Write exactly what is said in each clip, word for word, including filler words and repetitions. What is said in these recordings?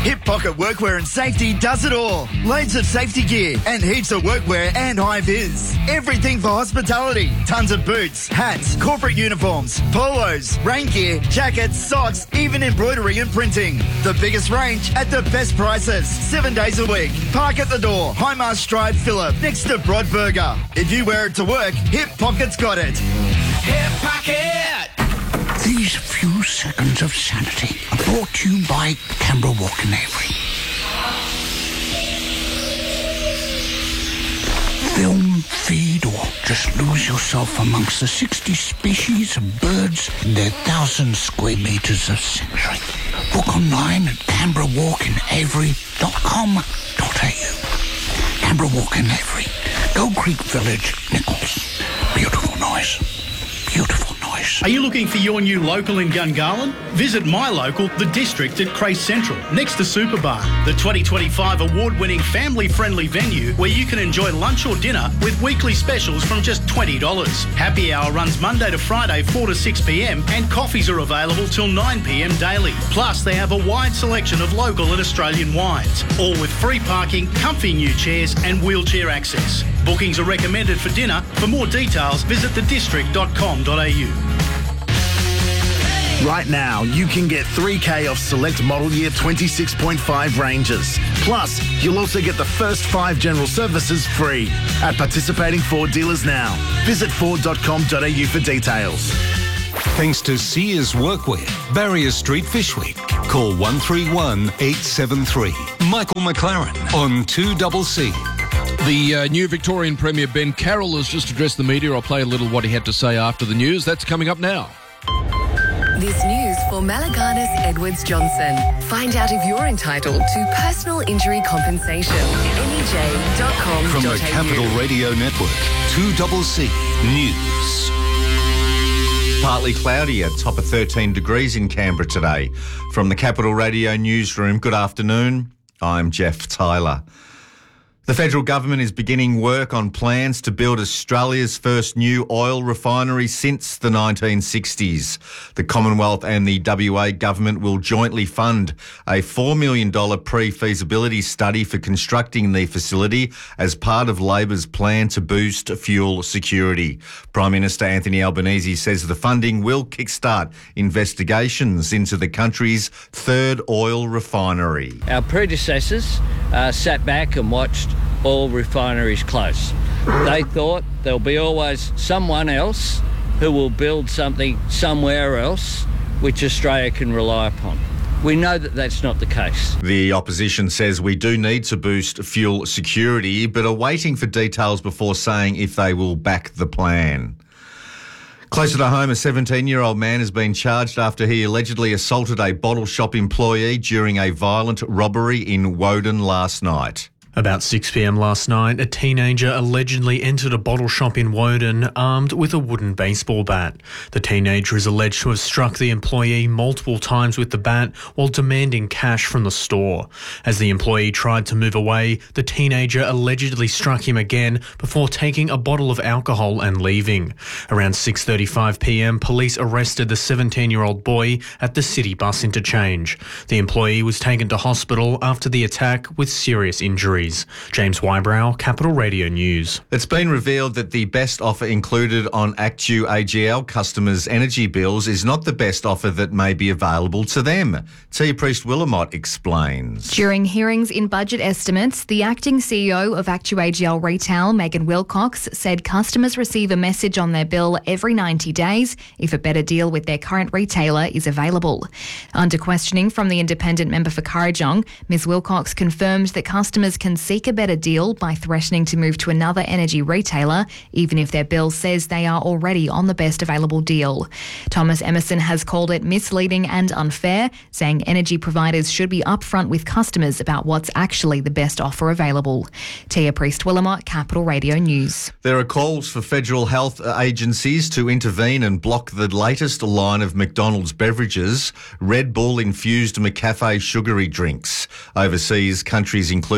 Hip Pocket Workwear and Safety does it all. Loads of safety gear and heaps of workwear and high-vis. Everything for hospitality. Tons of boots, hats, corporate uniforms, polos, rain gear, jackets, socks, even embroidery and printing. The biggest range at the best prices. Seven days a week. Park at the door. Highmarsh Stride Phillip next to Broadburger. If you wear it to work, Hip Pocket's got it. Hip Pocket! These few seconds of sanity are brought to you by Canberra Walk and Avery. Film, feed, or just lose yourself amongst the sixty species of birds in their thousand square metres of sanctuary. Book online at canberra walk and avery dot com dot a u. Canberra Walk and Avery, Gold Creek Village, Nichols. Beautiful noise. Beautiful noise. Are you looking for your new local in Gungahlin? Visit my local, The District at Crace Central, next to Superbar, the twenty twenty-five award-winning family-friendly venue where you can enjoy lunch or dinner with weekly specials from just twenty dollars. Happy hour runs Monday to Friday, four to six p m, and coffees are available till nine p m daily. Plus, they have a wide selection of local and Australian wines, all with free parking, comfy new chairs and wheelchair access. Bookings are recommended for dinner. For more details, visit the district dot com dot a u. Right now, you can get three K off select model year twenty-six point five Rangers. Plus, you'll also get the first five general services free at participating Ford dealers now. Visit ford dot com dot a u for details. Thanks to Sears Workwear, Barrier Street, Fyshwick. Call one three one, eight seven three. Michael McLaren on two C C. The uh, new Victorian Premier Ben Carroll has just addressed the media. I'll play a little what he had to say after the news. That's coming up now. This news for Malaganas Edwards Johnson. Find out if you're entitled to personal injury compensation. N E J dot com dot a u. From the Capital Radio Network, two C C News. Partly cloudy, a top of thirteen degrees in Canberra today. From the Capital Radio newsroom, good afternoon. I'm Jeff Tyler. The federal government is beginning work on plans to build Australia's first new oil refinery since the nineteen sixties. The Commonwealth and the W A government will jointly fund a four million dollars pre-feasibility study for constructing the facility as part of Labor's plan to boost fuel security. Prime Minister Anthony Albanese says the funding will kickstart investigations into the country's third oil refinery. Our predecessors uh, sat back and watched all refineries close. They thought there'll be always someone else who will build something somewhere else which Australia can rely upon. We know that that's not the case. The opposition says we do need to boost fuel security, but are waiting for details before saying if they will back the plan. Closer to home, a seventeen-year-old man has been charged after he allegedly assaulted a bottle shop employee during a violent robbery in Woden last night. About six p m last night, a teenager allegedly entered a bottle shop in Woden armed with a wooden baseball bat. The teenager is alleged to have struck the employee multiple times with the bat while demanding cash from the store. As the employee tried to move away, the teenager allegedly struck him again before taking a bottle of alcohol and leaving. Around six thirty-five p m, police arrested the seventeen-year-old boy at the city bus interchange. The employee was taken to hospital after the attack with serious injuries. James Wybrow, Capital Radio News. It's been revealed that the best offer included on Actu A G L customers' energy bills is not the best offer that may be available to them. Tia Priest-Willamott explains. During hearings in budget estimates, the acting C E O of Actu A G L Retail, Megan Wilcox, said customers receive a message on their bill every ninety days if a better deal with their current retailer is available. Under questioning from the independent member for Kurrajong, Miz Wilcox confirmed that customers can seek a better deal by threatening to move to another energy retailer, even if their bill says they are already on the best available deal. Thomas Emerson has called it misleading and unfair, saying energy providers should be upfront with customers about what's actually the best offer available. Tia Priest-Willamott, Capital Radio News. There are calls for federal health agencies to intervene and block the latest line of McDonald's beverages, Red Bull-infused McCafe sugary drinks. Overseas, countries including the U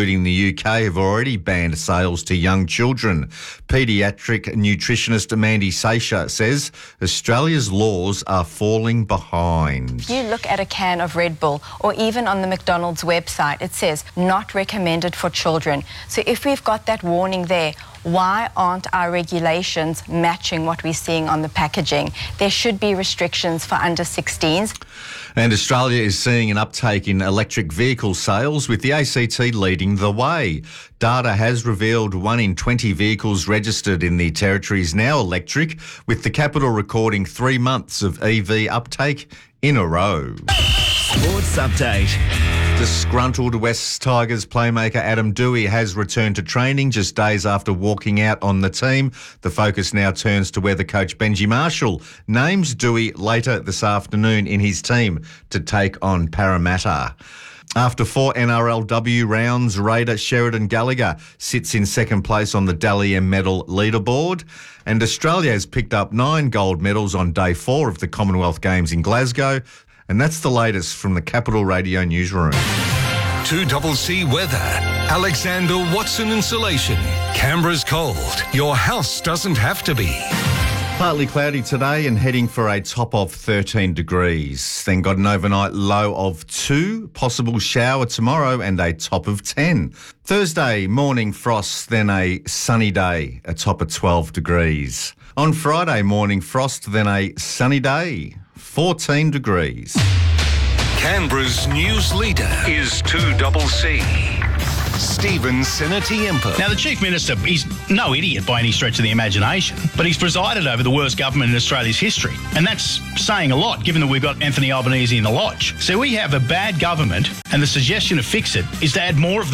U K have already banned sales to young children. Paediatric nutritionist Mandy Saisha says Australia's laws are falling behind. If you look at a can of Red Bull or even on the McDonald's website, it says not recommended for children. So if we've got that warning there, why aren't our regulations matching what we're seeing on the packaging? There should be restrictions for under sixteens. And Australia is seeing an uptake in electric vehicle sales, with the A C T leading the way. Data has revealed one in twenty vehicles registered in the territory is now electric, with the capital recording three months of E V uptake in a row. Sports update. Disgruntled West Tigers playmaker Adam Doueihi has returned to training just days after walking out on the team. The focus now turns to whether coach Benji Marshall names Doueihi later this afternoon in his team to take on Parramatta. After four N R L W rounds, Raider Sheridan Gallagher sits in second place on the Dally M medal leaderboard. And Australia has picked up nine gold medals on day four of the Commonwealth Games in Glasgow. And that's the latest from the Capital Radio newsroom. two C C weather. Alexander Watson Insulation. Canberra's cold. Your house doesn't have to be. Partly cloudy today and heading for a top of thirteen degrees. Then got an overnight low of two, possible shower tomorrow and a top of ten. Thursday, morning frost, then a sunny day, a top of twelve degrees. On Friday, morning frost, then a sunny day, fourteen degrees. Canberra's news leader is two C C. Stephen Senatiempo. Now, the Chief Minister, he's no idiot by any stretch of the imagination, but he's presided over the worst government in Australia's history. And that's saying a lot, given that we've got Anthony Albanese in the lodge. So we have a bad government, and the suggestion to fix it is to add more of the